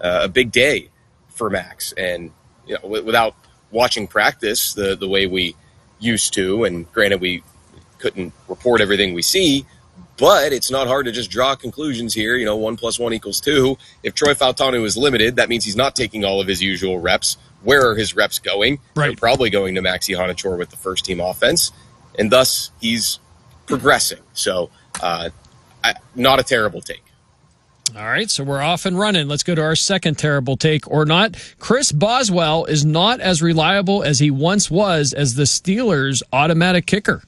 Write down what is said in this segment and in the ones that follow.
a big day for Max. And without watching practice the way we used to, and granted we couldn't report everything we see, but it's not hard to just draw conclusions here. 1 + 1 = 2. If Troy Fautanu is limited, that means he's not taking all of his usual reps. Where are his reps going? Right. They're probably going to Maxi Honachor with the first-team offense, and thus he's progressing. So not a terrible take. All right, so we're off and running. Let's go to our second terrible take or not. Chris Boswell is not as reliable as he once was as the Steelers' automatic kicker.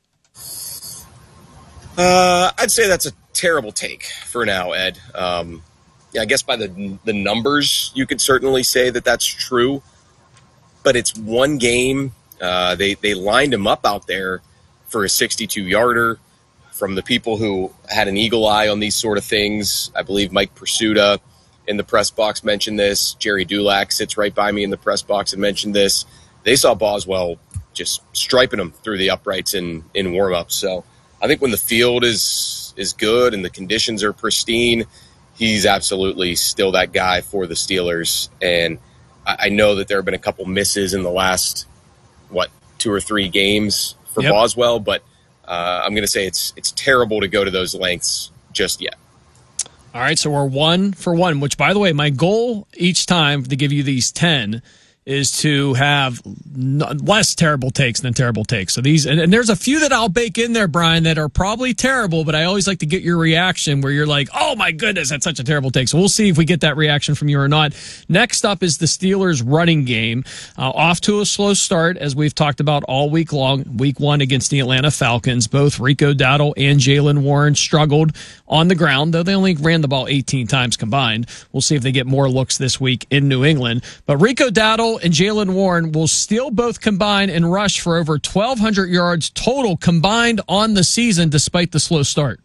I'd say that's a terrible take for now, Ed. I guess by the numbers, you could certainly say that that's true. But it's one game. They lined him up out there for a 62-yarder. From the people who had an eagle eye on these sort of things, I believe Mike Pursuta in the press box mentioned this. Jerry Dulac sits right by me in the press box and mentioned this. They saw Boswell just striping him through the uprights in warm-ups. So I think when the field is good and the conditions are pristine, he's absolutely still that guy for the Steelers. And I know that there have been a couple misses in the last, 2 or 3 games for Boswell, but I'm going to say it's terrible to go to those lengths just yet. All right, so we're 1 for 1, which, by the way, my goal each time to give you these 10 is to have less terrible takes than terrible takes. So these, and there's a few that I'll bake in there, Brian, that are probably terrible, but I always like to get your reaction where you're like, oh my goodness, that's such a terrible take. So we'll see if we get that reaction from you or not. Next up is the Steelers running game. Off to a slow start, as we've talked about all week long. Week 1 against the Atlanta Falcons. Both Rico Dowdle and Jaylen Warren struggled on the ground, though they only ran the ball 18 times combined. We'll see if they get more looks this week in New England. But Rico Dowdle and Jaylen Warren will still both combine and rush for over 1,200 yards total combined on the season, despite the slow start.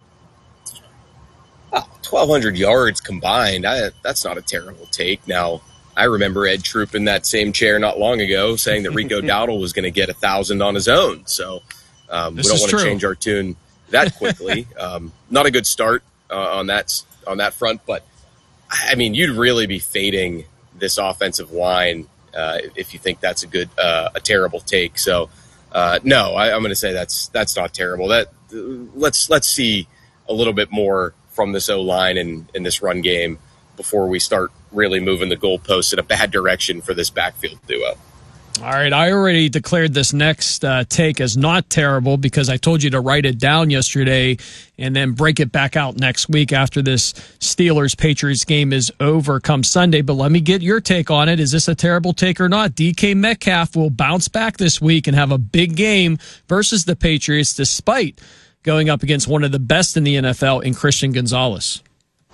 1,200 yards combined, that's not a terrible take. Now, I remember Ed Troop in that same chair not long ago saying that Rico Dowdle was going to get 1,000 on his own. So we don't want to change our tune that quickly. Not a good start on that front, but I mean, you'd really be fading this offensive line if you think that's a terrible take. So no, I'm going to say that's not terrible. Let's see a little bit more from this O-line and in this run game before we start really moving the goalposts in a bad direction for this backfield duo. All right, I already declared this next take as not terrible because I told you to write it down yesterday and then break it back out next week after this Steelers-Patriots game is over come Sunday. But let me get your take on it. Is this a terrible take or not? DK Metcalf will bounce back this week and have a big game versus the Patriots despite going up against one of the best in the NFL in Christian Gonzalez.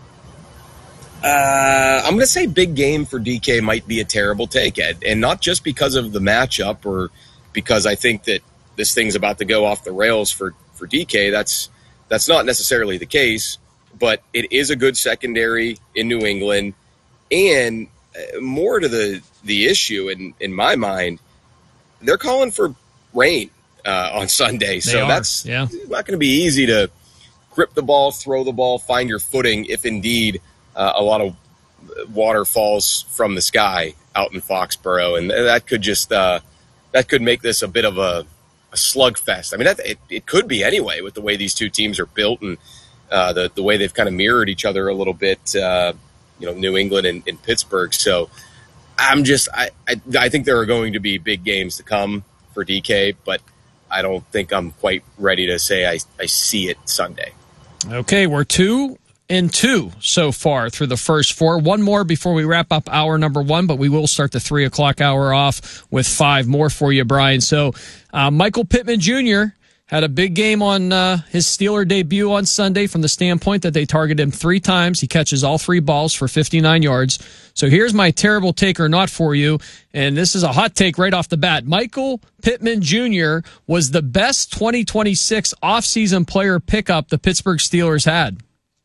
I'm going to say big game for DK might be a terrible take, Ed, and not just because of the matchup or because I think that this thing's about to go off the rails for DK. That's not necessarily the case, but it is a good secondary in New England, and more to the issue in my mind, they're calling for rain on Sunday, that's not going to be easy to grip the ball, throw the ball, find your footing if indeed a lot of water falls from the sky out in Foxborough, and that could make this a bit of a slugfest. I mean, it could be anyway with the way these two teams are built and the way they've kind of mirrored each other a little bit. New England and Pittsburgh. So I think there are going to be big games to come for DK, but I don't think I'm quite ready to say I see it Sunday. Okay, we're 2-2 so far through the first 4. One more before we wrap up hour number 1, but we will start the 3 o'clock hour off with 5 more for you, Brian. So Michael Pittman Jr. had a big game on his Steeler debut on Sunday from the standpoint that they targeted him 3 times. He catches all 3 balls for 59 yards. So here's my terrible take or not for you, and this is a hot take right off the bat. Michael Pittman Jr. was the best 2026 offseason player pickup the Pittsburgh Steelers had.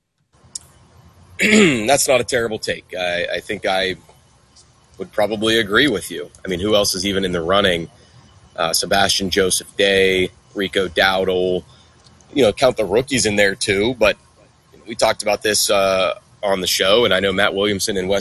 That's not a terrible take. I think I would probably agree with you. I mean, who else is even in the running? Sebastian Joseph Day, Rico Dowdle, count the rookies in there too. But we talked about this on the show, and I know Matt Williamson and Wes